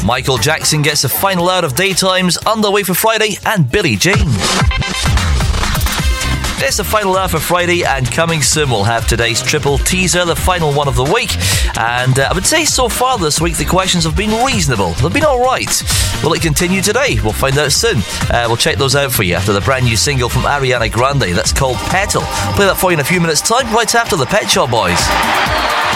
Michael Jackson gets the final hour of Daytimes underway for Friday, and Billie Jean. It's the final hour for Friday, and coming soon we'll have today's triple teaser, the final one of the week. And I would say so far this week the questions have been reasonable. They've been alright. Will it continue today? We'll find out soon. We'll check those out for you after the brand new single from Ariana Grande that's called Petal. Play that for you in a few minutes' time, right after the Pet Shop Boys.